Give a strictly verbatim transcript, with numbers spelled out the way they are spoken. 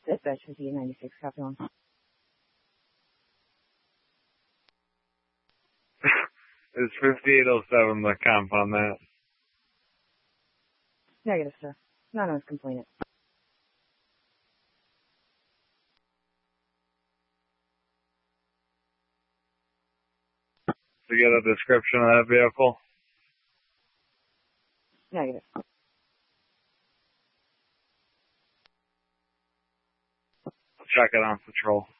Dispatch fifty-eight ninety-six, copy on. It's fifty-eight oh seven, the comp on that. Negative, sir. Anonymous complainant. To get a description of that vehicle? Negative. Check it on patrol.